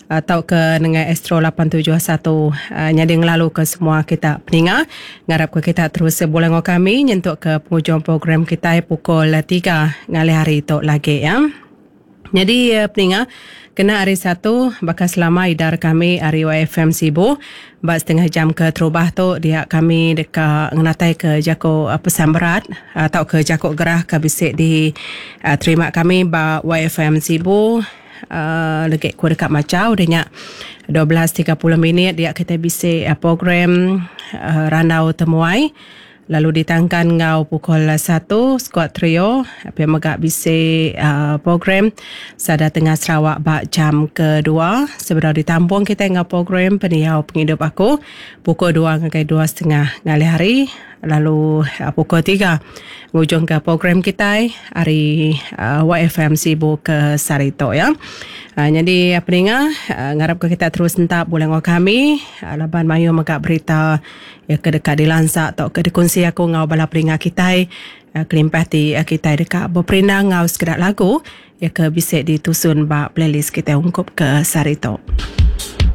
atau ke dengan Astro 871 nyading lalu ke semua kita peningat. Ngarap ke kita terus boleh ngau kami nyentuk ke penghujung program kita pukul 3 ngali hari itu lagi ya. Jadi peningat kena hari Sabtu bakal selama idar kami hari YFM Sibu bak setengah jam ke terubah tu dia kami dekat ngenatai ke jako pesan berat atau ke jako gerah ke bisik di terima kami bak YFM Sibu lagi ku dekat Macau dia 12.30 minit dia kita bisik program Randau Temuai. Lalu ditangkan ngau pukul 1 squad trio apa megak bisi program sada tengah Sarawak bak jam kedua sebelum ditampung kita ngau program peniau penghidup aku pukul 2 ngai 2.30 ngali hari lalu pukul 3 ngujung ke program kita hari YFM Sibu ke Sarito ya. Jadi peningat ngarap ke kita terus entap boleh ngau kami laban mayu megak berita ya ke dekat dilansak atau ke dikongsi aku ngau bala peningat kita kelimpah di kita dekat berperindah ngau sekedar lagu ya ke bisik ditusun bak playlist kita ungkup ke Sarito.